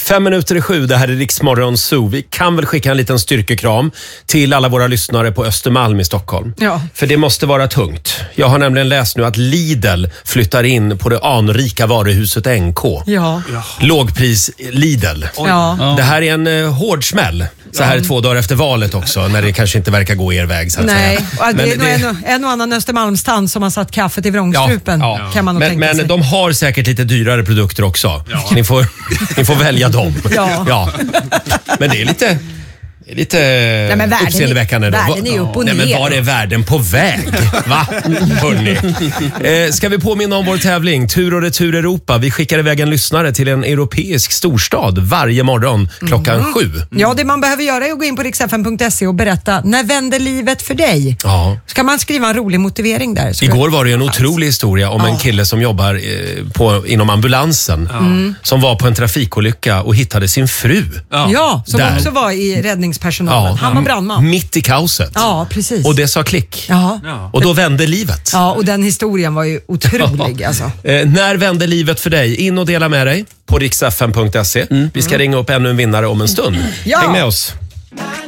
6:05, det här är Riksmorgon Zoo. Vi kan väl skicka en liten styrkekram till alla våra lyssnare på Östermalm i Stockholm. Ja. För det måste vara tungt. Jag har nämligen läst nu att Lidl flyttar in på det anrika varuhuset NK. Ja. Lågpris Lidl. Ja. Det här är en hård smäll. Så här 2 dagar efter valet också, när det kanske inte verkar gå er väg, så att Nej, säga. och det är nog en och annan Östermalmstant som har satt kaffet i vrångstrupen, kan man nog tänka sig. Men de har säkert lite dyrare produkter också. Ja. Ni får välja dem. Ja. Men det är lite uppseendeväckande. Världen är upp och ner. Men var är världen på väg? Va? Hörrni. Ska vi påminna om vår tävling Tur och retur Europa. Vi skickar iväg en lyssnare till en europeisk storstad varje morgon klockan 7. Ja, det man behöver göra är att gå in på riksfn.se och berätta när vänder livet för dig. Ja. Ska man skriva en rolig motivering där? Igår var det en otrolig historia om en kille som jobbar inom ambulansen som var på en trafikolycka och hittade sin fru. Ja, som där. också var i räddningspersonalen. Han var brandman. Mitt i kaoset. Ja, precis. Och det sa klick. Ja. Och då vände livet. Ja, och den historien var ju otrolig alltså. När vände livet för dig? In och dela med dig på riksfn.se. Vi ska ringa upp ännu en vinnare om en stund. Ja. Häng med oss.